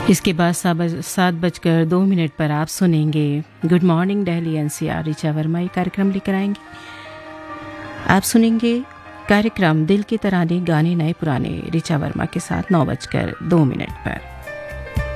इसके बाद 7:02 पर आप सुनेंगे good morning Delhi NCR. Richa Verma ये कार्यक्रम लेकर आएंगे। आप सुनेंगे कार्यक्रम दिल के तराने गाने नए पुराने ऋचा वर्मा के साथ 9:02 पर।